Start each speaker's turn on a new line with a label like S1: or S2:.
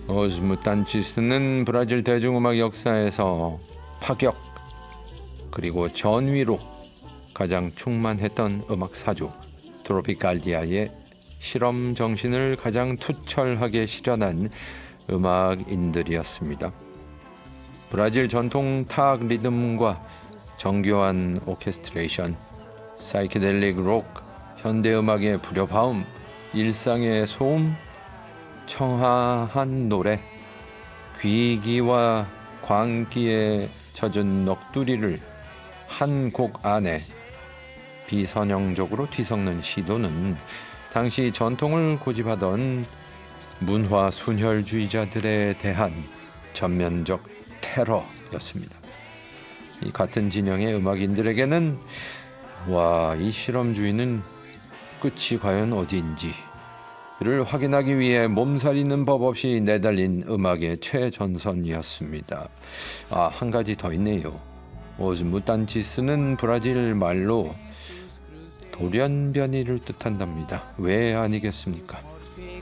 S1: 오즈 무탄치스는 브라질 대중음악 역사에서 파격 그리고 전위로 가장 충만했던 음악 사주 트로피칼디아의 실험 정신을 가장 투철하게 실현한 음악인들이었습니다. 브라질 전통 타악 리듬과 정교한 오케스트레이션, 사이키델릭 록, 현대음악의 불협화음, 일상의 소음, 청아한 노래, 귀기와 광기에 젖은 넋두리를 한 곡 안에 비선형적으로 뒤섞는 시도는 당시 전통을 고집하던 문화 순혈주의자들에 대한 전면적 테러였습니다. 이 같은 진영의 음악인들에게는 이 실험주의는 끝이 과연 어디인지를 확인하기 위해 몸살이는 법 없이 내달린 음악의 최전선이었습니다. 한 가지 더 있네요. 오즈 무탄치스는 브라질 말로 돌연변이를 뜻한답니다. 왜 아니겠습니까?